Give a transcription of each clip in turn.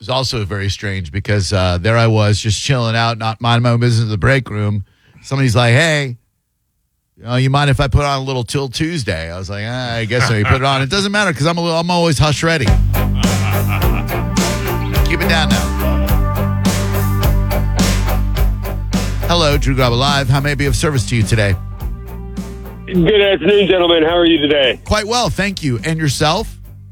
was also very strange because there I was just chilling out, not minding my own business in the break room. Somebody's like, hey, you mind if I put on a little Till Tuesday? I was like, I guess so. You put it on. It doesn't matter because I'm always hush ready. Keep it down now. Hello, Drew Garabo Live. How may I be of service to you today? Good afternoon, gentlemen. How are you today? Quite well, thank you. And yourself?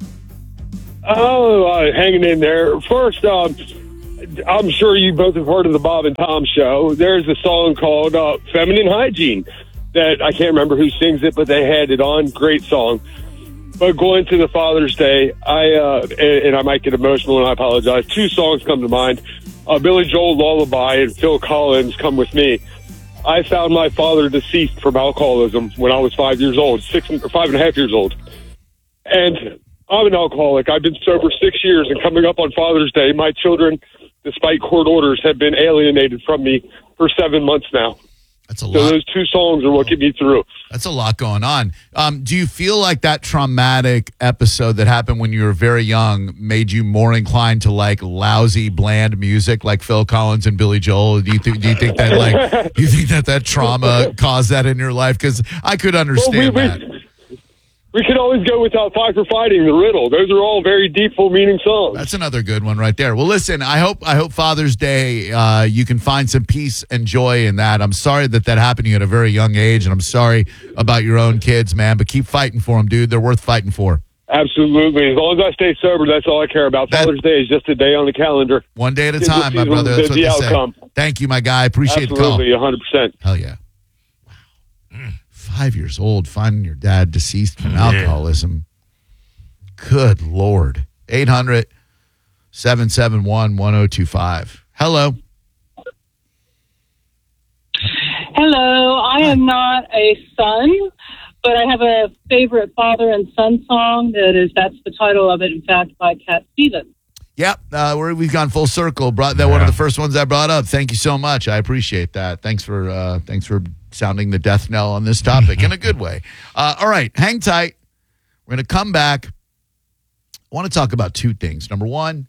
Oh, hanging in there. First, I'm sure you both have heard of the Bob and Tom show. There's a song called Feminine Hygiene that I can't remember who sings it, but they had it on. Great song. But going to the Father's Day, and I might get emotional and I apologize. Two songs come to mind. Billy Joel Lullaby and Phil Collins Come With Me. I found my father deceased from alcoholism when I was 5 years old, 5.5 years old. And I'm an alcoholic. I've been sober 6 years, and coming up on Father's Day, my children, despite court orders, have been alienated from me for 7 months now. That's a lot. So those two songs are what get me through. That's a lot going on. Do you feel like that traumatic episode that happened when you were very young made you more inclined to like lousy, bland music like Phil Collins and Billy Joel? Do you think that trauma caused that in your life? Because I could understand that. We could always go without Fight for Fighting, The Riddle. Those are all very deep, full-meaning songs. That's another good one right there. Well, listen, I hope Father's Day you can find some peace and joy in that. I'm sorry that happened to you at a very young age, and I'm sorry about your own kids, man, but keep fighting for them, dude. They're worth fighting for. Absolutely. As long as I stay sober, that's all I care about. Father's Day is just a day on the calendar. One day at a time, my brother. That's what they say. Thank you, my guy. Appreciate the call. Absolutely, 100%. Hell yeah. 5 years old, finding your dad deceased from alcoholism. Good Lord. 800-771-1025. Hello. Hello. I am not a son, but I have a favorite father and son song that's the title of it, in fact, by Cat Stevens. Yep, we've gone full circle. Brought that one of the first ones I brought up. Thank you so much. I appreciate that. Thanks for sounding the death knell on this topic in a good way. All right, hang tight. We're going to come back. I want to talk about two things. Number one,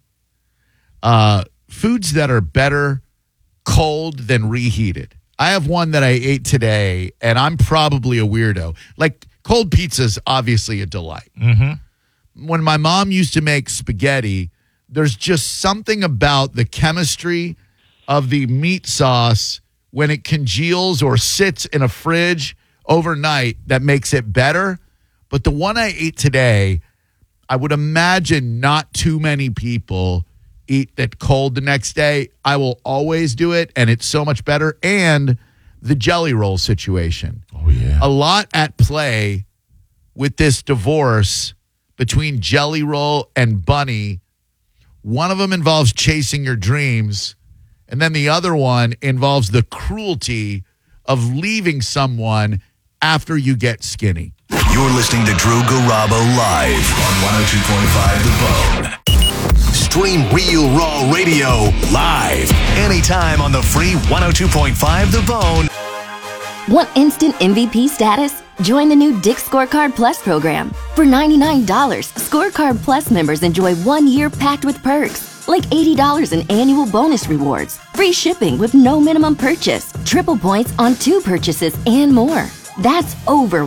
foods that are better cold than reheated. I have one that I ate today, and I'm probably a weirdo. Like, cold pizza is obviously a delight. Mm-hmm. When my mom used to make spaghetti, there's just something about the chemistry of the meat sauce when it congeals or sits in a fridge overnight that makes it better. But the one I ate today, I would imagine not too many people eat that cold the next day. I will always do it, and it's so much better. And the jelly roll situation. Oh, yeah. A lot at play with this divorce between Jelly Roll and Bunny. One of them involves chasing your dreams, and then the other one involves the cruelty of leaving someone after you get skinny. You're listening to Drew Garabo live on 102.5 The Bone. Stream Real Raw Radio live anytime on the free 102.5 The Bone. Want instant MVP status? Join the new Dick's Scorecard Plus program. For $99, Scorecard Plus members enjoy 1 year packed with perks, like $80 in annual bonus rewards, free shipping with no minimum purchase, triple points on 2 purchases, and more. That's over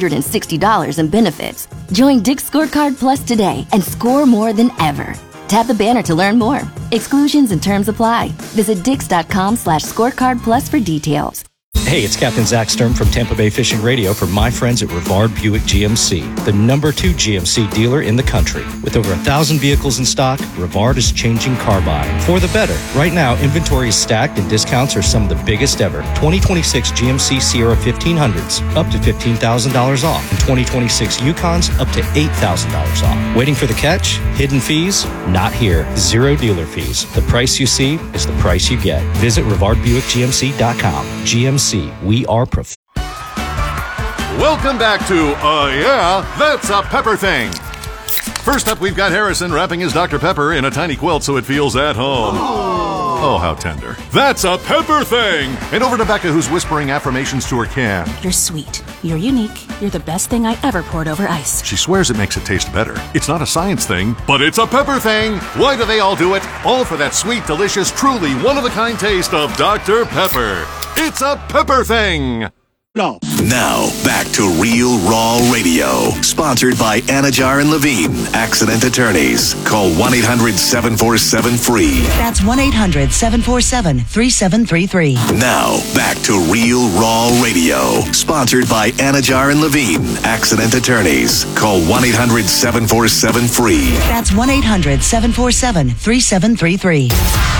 $160 in benefits. Join Dick's Scorecard Plus today and score more than ever. Tap the banner to learn more. Exclusions and terms apply. Visit Dix.com/scorecard plus for details. Hey, it's Captain Zach Sturm from Tampa Bay Fishing Radio for my friends at Rivard Buick GMC, the #2 GMC dealer in the country. With over 1,000 vehicles in stock, Rivard is changing car buying for the better. Right now, inventory is stacked and discounts are some of the biggest ever. 2026 GMC Sierra 1500s, up to $15,000 off. And 2026 Yukons, up to $8,000 off. Waiting for the catch? Hidden fees? Not here. Zero dealer fees. The price you see is the price you get. Visit RivardBuickGMC.com. GMC. We are Welcome back to Yeah, That's a Pepper Thing. First up, we've got Harrison wrapping his Dr. Pepper in a tiny quilt so it feels at home. Oh, how tender. That's a pepper thing! And over to Becca, who's whispering affirmations to her can. You're sweet. You're unique. You're the best thing I ever poured over ice. She swears it makes it taste better. It's not a science thing, but it's a pepper thing! Why do they all do it? All for that sweet, delicious, truly one-of-a-kind taste of Dr. Pepper. It's a pepper thing! No. Now, back to Real Raw Radio. Sponsored by Anajar and Levine, accident attorneys. Call 1-800-747-FREE. That's 1-800-747-3733. Now, back to Real Raw Radio. Sponsored by Anajar and Levine, accident attorneys. Call 1-800-747-FREE. That's 1-800-747-3733.